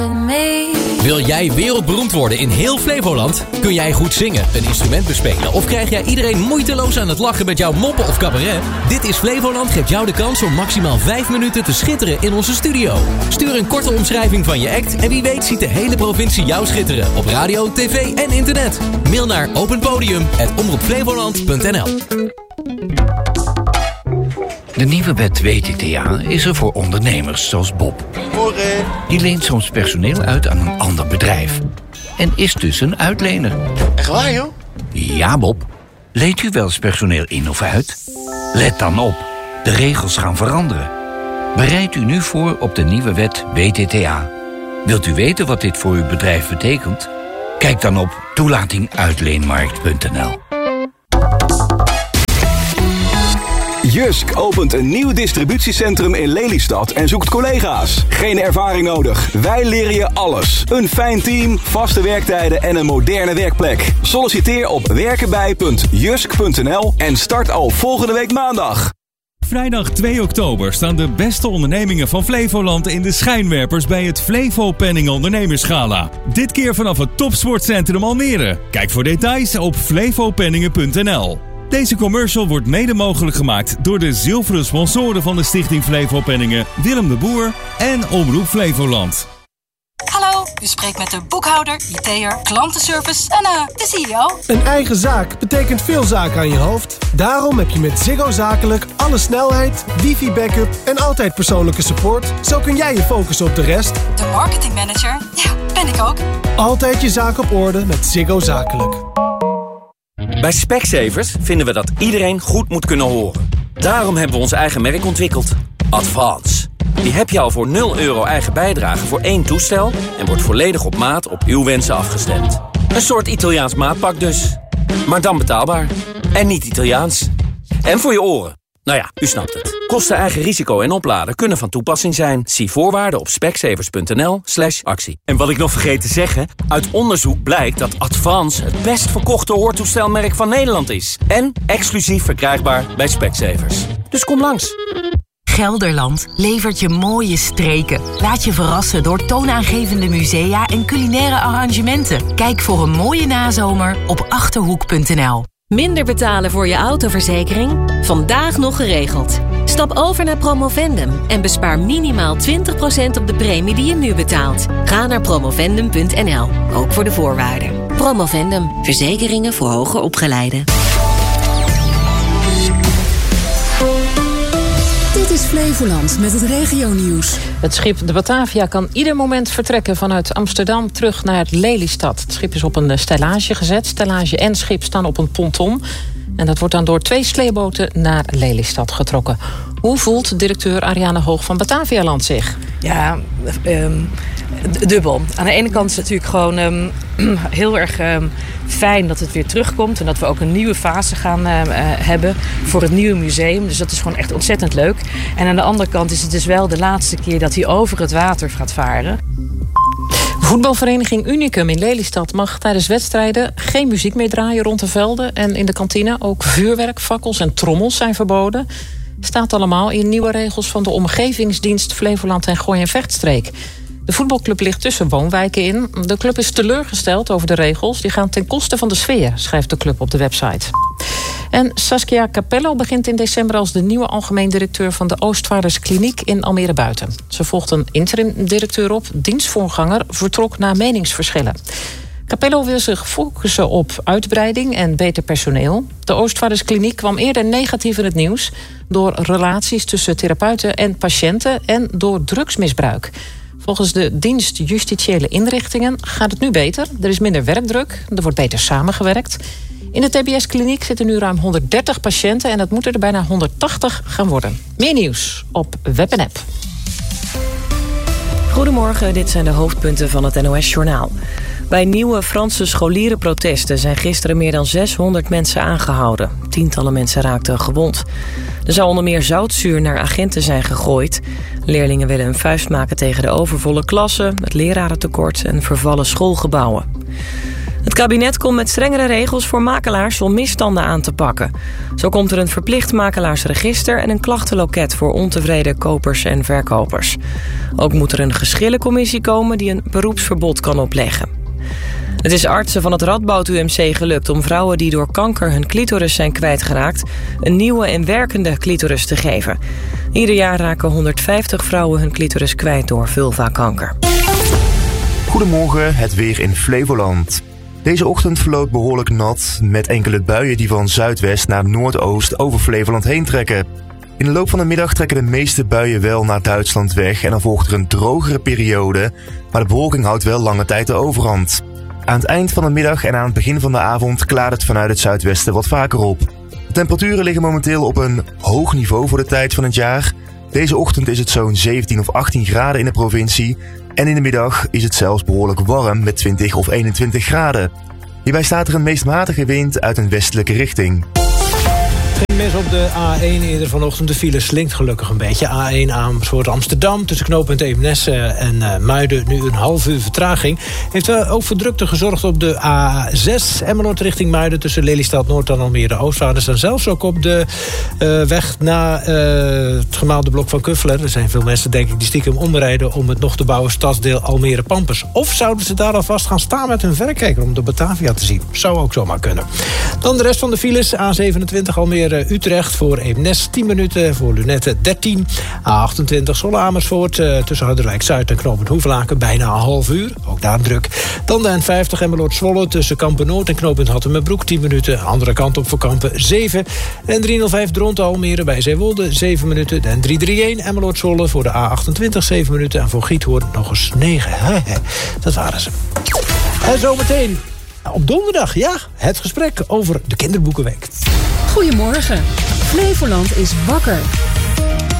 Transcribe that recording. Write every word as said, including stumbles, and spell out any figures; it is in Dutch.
Wil jij wereldberoemd worden in heel Flevoland? Kun jij goed zingen, een instrument bespelen of krijg jij iedereen moeiteloos aan het lachen met jouw moppen of cabaret? Dit is Flevoland geeft jou de kans om maximaal vijf minuten te schitteren in onze studio. Stuur een korte omschrijving van je act en wie weet ziet de hele provincie jou schitteren op radio, tv en internet. Mail naar openpodium at omroepflevoland punt n l. De nieuwe wet W T T A is er voor ondernemers zoals Bob. Morgen. Die leent soms personeel uit aan een ander bedrijf. En is dus een uitlener. Echt waar, joh? Ja, Bob. Leent u wel eens personeel in of uit? Let dan op. De regels gaan veranderen. Bereid u nu voor op de nieuwe wet W T T A. Wilt u weten wat dit voor uw bedrijf betekent? Kijk dan op toelating uitleenmarkt punt n l. Jysk opent een nieuw distributiecentrum in Lelystad en zoekt collega's. Geen ervaring nodig. Wij leren je alles. Een fijn team, vaste werktijden en een moderne werkplek. Solliciteer op werkenbij punt jysk punt n l en start al volgende week maandag. Vrijdag twee oktober staan de beste ondernemingen van Flevoland in de schijnwerpers bij het Flevo Penning Ondernemersgala. Dit keer vanaf het Topsportcentrum Almere. Kijk voor details op flevopenningen punt n l. Deze commercial wordt mede mogelijk gemaakt door de zilveren sponsoren van de Stichting Flevo Penningen, Willem de Boer en Omroep Flevoland. Hallo, u spreekt met de boekhouder, I T'er, klantenservice en uh, de C E O. Een eigen zaak betekent veel zaken aan je hoofd. Daarom heb je met Ziggo Zakelijk alle snelheid, wifi-backup en altijd persoonlijke support. Zo kun jij je focussen op de rest. De marketingmanager, ja, ben ik ook. Altijd je zaak op orde met Ziggo Zakelijk. Bij Specsavers vinden we dat iedereen goed moet kunnen horen. Daarom hebben we ons eigen merk ontwikkeld. Advance. Die heb je al voor nul euro eigen bijdrage voor één toestel en wordt volledig op maat op uw wensen afgestemd. Een soort Italiaans maatpak dus. Maar dan betaalbaar. En niet Italiaans. En voor je oren. Nou ja, u snapt het. Kosten, eigen risico en opladen kunnen van toepassing zijn. Zie voorwaarden op specsavers punt n l slash actie. En wat ik nog vergeet te zeggen, uit onderzoek blijkt dat Advance het best verkochte hoortoestelmerk van Nederland is. En exclusief verkrijgbaar bij Specsavers. Dus kom langs. Gelderland levert je mooie streken. Laat je verrassen door toonaangevende musea en culinaire arrangementen. Kijk voor een mooie nazomer op achterhoek punt n l. Minder betalen voor je autoverzekering? Vandaag nog geregeld. Stap over naar Promovendum en bespaar minimaal twintig procent op de premie die je nu betaalt. Ga naar promovendum punt n l, ook voor de voorwaarden. Promovendum, verzekeringen voor hoger opgeleiden. Dit is Flevoland met het regionieuws. Het schip de Batavia kan ieder moment vertrekken vanuit Amsterdam terug naar Lelystad. Het schip is op een stellage gezet. Stellage en schip staan op een ponton. En dat wordt dan door twee sleeboten naar Lelystad getrokken. Hoe voelt directeur Ariane Hoog van Batavialand zich? Ja, um, dubbel. Aan de ene kant is het natuurlijk gewoon um, heel erg um, fijn dat het weer terugkomt. En dat we ook een nieuwe fase gaan uh, hebben voor het nieuwe museum. Dus dat is gewoon echt ontzettend leuk. En aan de andere kant is het dus wel de laatste keer dat hij over het water gaat varen. Voetbalvereniging Unicum in Lelystad mag tijdens wedstrijden geen muziek meer draaien rond de velden. En in de kantine ook vuurwerk, fakkels en trommels zijn verboden. Staat allemaal in nieuwe regels van de Omgevingsdienst Flevoland en Gooi- en Vechtstreek. De voetbalclub ligt tussen woonwijken in. De club is teleurgesteld over de regels. Die gaan ten koste van de sfeer, schrijft de club op de website. En Saskia Capello begint in december als de nieuwe algemeen directeur van de Oostvaarderskliniek in Almere Buiten. Ze volgt een interim-directeur op. Dienstvoorganger vertrok na meningsverschillen. Capello wil zich focussen op uitbreiding en beter personeel. De Oostvaarderskliniek kwam eerder negatief in het nieuws door relaties tussen therapeuten en patiënten en door drugsmisbruik. Volgens de dienst Justitiële Inrichtingen gaat het nu beter. Er is minder werkdruk, er wordt beter samengewerkt. In de T B S-kliniek zitten nu ruim honderddertig patiënten en dat moeten er bijna honderdtachtig gaan worden. Meer nieuws op web en app. Goedemorgen, dit zijn de hoofdpunten van het N O S-journaal. Bij nieuwe Franse scholierenprotesten zijn gisteren meer dan zeshonderd mensen aangehouden. Tientallen mensen raakten gewond. Er zou onder meer zoutzuur naar agenten zijn gegooid. Leerlingen willen een vuist maken tegen de overvolle klassen, het lerarentekort en vervallen schoolgebouwen. Het kabinet komt met strengere regels voor makelaars om misstanden aan te pakken. Zo komt er een verplicht makelaarsregister en een klachtenloket voor ontevreden kopers en verkopers. Ook moet er een geschillencommissie komen die een beroepsverbod kan opleggen. Het is artsen van het Radboud U M C gelukt om vrouwen die door kanker hun clitoris zijn kwijtgeraakt een nieuwe en werkende clitoris te geven. Ieder jaar raken honderdvijftig vrouwen hun clitoris kwijt door vulvakanker. Goedemorgen, het weer in Flevoland. Deze ochtend verloopt behoorlijk nat, met enkele buien die van zuidwest naar noordoost over Flevoland heen trekken. In de loop van de middag trekken de meeste buien wel naar Duitsland weg en dan volgt er een drogere periode, maar de bewolking houdt wel lange tijd de overhand. Aan het eind van de middag en aan het begin van de avond klaart het vanuit het zuidwesten wat vaker op. De temperaturen liggen momenteel op een hoog niveau voor de tijd van het jaar. Deze ochtend is het zo'n zeventien of achttien graden in de provincie. En in de middag is het zelfs behoorlijk warm met twintig of eenentwintig graden. Hierbij staat er een meest matige wind uit een westelijke richting. Geen mis op de A één eerder vanochtend. De file slinkt gelukkig een beetje. A één Amersfoort Amsterdam tussen knooppunt Eemnes en uh, Muiden. Nu een half uur vertraging. Heeft uh, ook voor drukte gezorgd op de A zes. Emmeloord richting Muiden tussen Lelystad Noord en Almere Oostvaarders. En zelfs ook op de uh, weg naar uh, het gemaalde blok van Kuffler. Er zijn veel mensen denk ik die stiekem omrijden om het nog te bouwen stadsdeel Almere Pampers. Of zouden ze daar alvast gaan staan met hun verrekijker om de Batavia te zien. Zou ook zomaar kunnen. Dan de rest van de files. A zevenentwintig Almere Utrecht voor Eemnes tien minuten, voor Lunette dertien. A achtentwintig Zwolle Amersfoort uh, tussen Harderwijk Zuid en Knooppunt Hoevelaken bijna een half uur. Ook daar druk. Dan de N vijftig Emmeloord Zwolle tussen Kampen Noord en Knooppunt Hattemerbroek tien minuten. Andere kant op voor Kampen zeven. En driehonderdvijf Dronten Almere bij Zeewolde zeven minuten. De N driehonderdeenendertig Emmeloord Zwolle voor de A achtentwintig zeven minuten. En voor Giethoorn nog eens negen. Dat waren ze. En zometeen op donderdag, ja, het gesprek over de Kinderboekenweek. Goedemorgen. Flevoland is wakker.